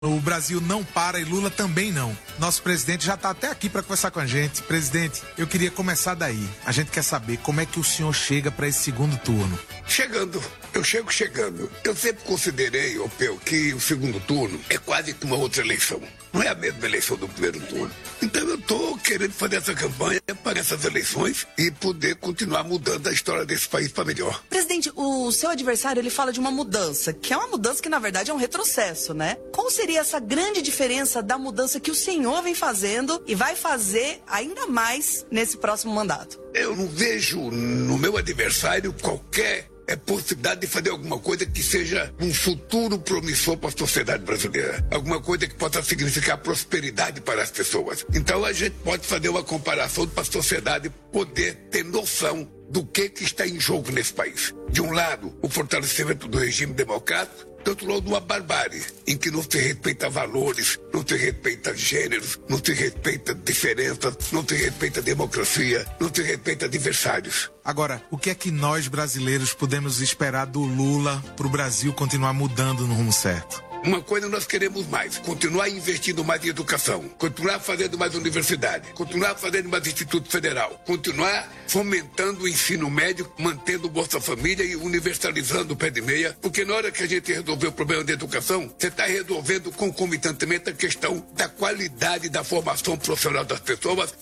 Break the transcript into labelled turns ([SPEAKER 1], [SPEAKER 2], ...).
[SPEAKER 1] O Brasil não para e Lula também não. Nosso presidente já está até aqui para conversar com a gente. Presidente, eu queria começar daí. A gente quer saber como é que o senhor chega para esse segundo turno.
[SPEAKER 2] Chegando. Eu chego chegando. Eu sempre considerei, Peu, que o segundo turno é quase que uma outra eleição. Não é a mesma eleição do primeiro turno. Então eu estou querendo fazer essa campanha para essas eleições e poder continuar mudando a história desse país para melhor.
[SPEAKER 3] Presidente, o seu adversário, ele fala de uma mudança, que é uma mudança que na verdade é um retrocesso, né? Qual seria essa grande diferença da mudança que o senhor vem fazendo e vai fazer ainda mais nesse próximo mandato?
[SPEAKER 2] Eu não vejo no meu adversário qualquer possibilidade de fazer alguma coisa que seja um futuro promissor para a sociedade brasileira. Alguma coisa que possa significar prosperidade para as pessoas. Então a gente pode fazer uma comparação para a sociedade poder ter noção do que está em jogo nesse país. De um lado, o fortalecimento do regime democrático, do outro lado, uma barbárie, em que não se respeita valores, não se respeita gêneros, não se respeita diferenças, não se respeita democracia, não se respeita adversários.
[SPEAKER 1] Agora, o que é que nós brasileiros podemos esperar do Lula para o Brasil continuar mudando no rumo certo?
[SPEAKER 2] Uma coisa nós queremos mais, continuar investindo mais em educação, continuar fazendo mais universidade, continuar fazendo mais Instituto Federal, continuar fomentando o ensino médio, mantendo o Bolsa Família e universalizando o pé de meia, porque na hora que a gente resolver o problema da educação, você está resolvendo concomitantemente a questão da qualidade da formação profissional das pessoas.